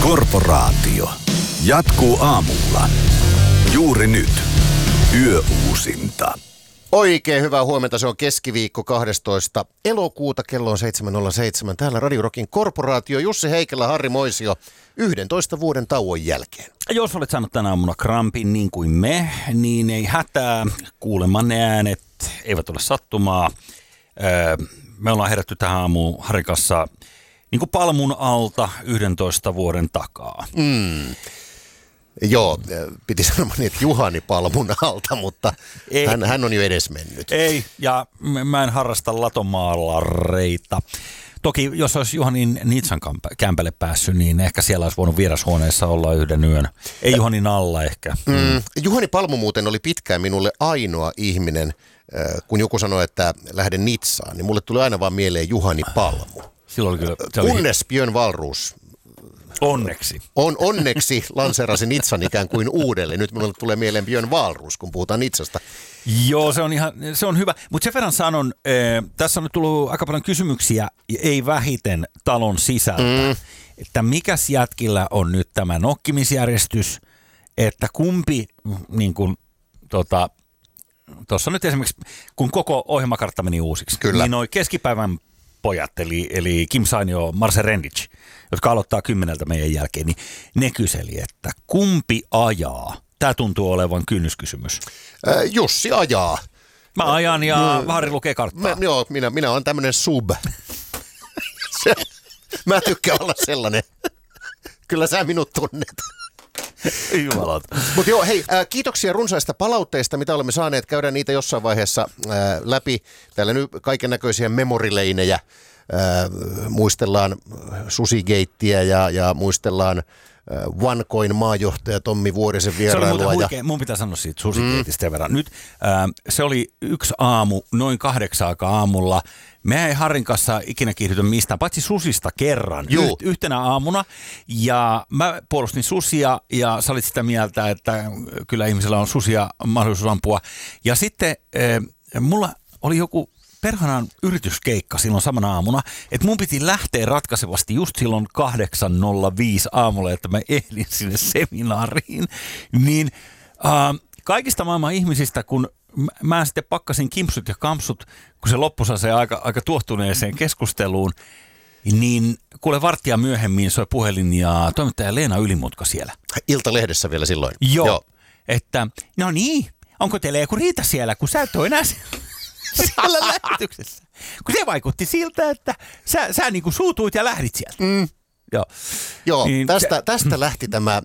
Korporaatio jatkuu aamulla. Juuri nyt. Yöuusinta. Oikein hyvää huomenta, se on keskiviikko 12. elokuuta, kello on 7.07. Täällä Radio Rockin Korporaatio, Jussi Heikelä, Harri Moisio, 11 vuoden tauon jälkeen. Jos olet saanut tänä aamuna krampin niin kuin me, niin ei hätää. Kuulemanne äänet eivät ole sattumaa. Me ollaan herätty tähän aamuun Harrin kanssa niin kuin palmun alta 11 vuoden takaa. Joo, piti sanoa niin, että Juhani palmun alta, mutta hän on jo edesmennyt. Ei, ja mä en harrasta latomaalareita. Toki jos olisi Juhanin Nitsan kämpälle päässyt, niin ehkä siellä olisi voinut vierashuoneessa olla yhden yön. Ei Juhanin alla ehkä. Juhani Palmu muuten oli pitkään minulle ainoa ihminen, kun joku sanoi, että lähden Nitsaan, niin mulle tuli aina vaan mieleen Juhani Palmu. Silloin kyllä, kunnes Björn Wahlroos onneksi lanseerasi Nitsan ikään kuin uudelleen. Nyt minulle tulee mieleen Björn Wahlroos, kun puhutaan Nitsasta. Joo, se on hyvä. Mutta sen verran sanon, tässä on nyt tullut aika paljon kysymyksiä, ei vähiten talon sisältä, että mikäs jätkillä on nyt tämä nokkimisjärjestys, että kumpi, niin kuin, tuossa nyt esimerkiksi, kun koko ohjelmakartta meni uusiksi, kyllä, niin noi keskipäivän pojat, eli Kim Sainio, Marcel Rendic, jotka aloittaa 10 meidän jälkeen, niin ne kyseli, että kumpi ajaa? Tämä tuntuu olevan kynnyskysymys. Jussi ajaa. Mä ajan ja Harri lukee karttaa. Joo, minä olen tämmöinen sub. Mä tykkään olla sellainen. Kyllä sä minut tunnet. Mutta joo, hei, kiitoksia runsaista palautteista, mitä olemme saaneet. Käydään niitä jossain vaiheessa läpi. Täällä nyt kaiken näköisiä memorileinejä. Muistellaan Susigeittiä ja muistellaan OneCoin maajohtaja Tommi Vuorisen vierailua. Se oli huikea. Mun pitää sanoa siitä Susigeitistä verran. Nyt se oli yksi aamu, noin 8 aikaa aamulla. Me ei Harrin kanssa ikinä kiihdytä mistään, paitsi susista kerran yhtenä aamuna. Ja mä puolustin susia ja sä olit sitä mieltä, että kyllä ihmisellä on susia mahdollisuus ampua. Ja sitten mulla oli joku perhanaan yrityskeikka silloin samana aamuna, että mun piti lähteä ratkaisevasti just silloin 8.05 aamulla, että mä ehdin sinne seminaariin. Niin kaikista maailman ihmisistä, kun mä sitten pakkasin kimpsut ja kampsut, kun se loppui se aika tuohtuneeseen keskusteluun, niin kuule varttia myöhemmin soi puhelin ja toimittaja Leena Ylimutka siellä. Iltalehdessä vielä silloin. Joo. Että no niin, onko teillä joku riita siellä, kun sä et ole enää siellä lähetyksessä. Kun se vaikutti siltä, että sä niin kuin suutuit ja lähdit sieltä. Joo, niin tästä lähti tämä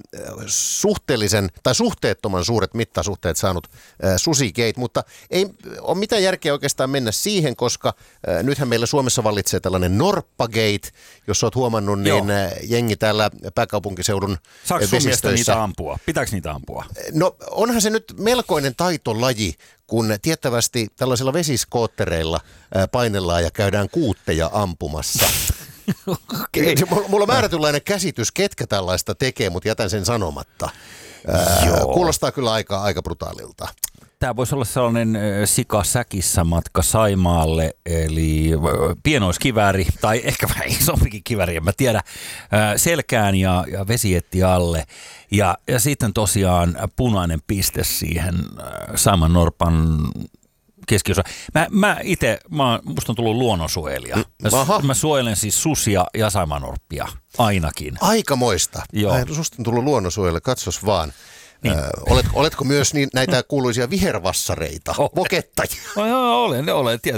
suhteettoman suuret mittasuhteet saanut Susigate, mutta ei ole mitään järkeä oikeastaan mennä siihen, koska nythän meillä Suomessa vallitsee tällainen Norppagate, jos olet huomannut, niin jengi täällä pääkaupunkiseudun saako sun mielestä vesistöissä. Niitä ampua? Pitääkö niitä ampua? No onhan se nyt melkoinen taitolaji, kun tiettävästi tällaisilla vesiskoottereilla painellaan ja käydään kuutteja ampumassa. Okay. Mulla on määrätynlainen käsitys, ketkä tällaista tekee, mutta jätän sen sanomatta. Kuulostaa kyllä aika brutaalilta. Tämä voisi olla sellainen sikasäkissä matka Saimaalle, eli pienoiskivääri, tai ehkä vähän isompikin kivääri, en mä tiedä, selkään ja vesietti alle. Ja sitten tosiaan punainen piste siihen Saimaan norpan keskiosa. Musta on tullut luonnonsuojelija. Mä suojelen siis susia ja saimaannorppia ainakin. Aikamoista. Susta on tullut luonnonsuojelija, katsos vaan. Niin. Oletko myös näitä kuuluisia vihervassareita, vokettajia? Olen tietysti.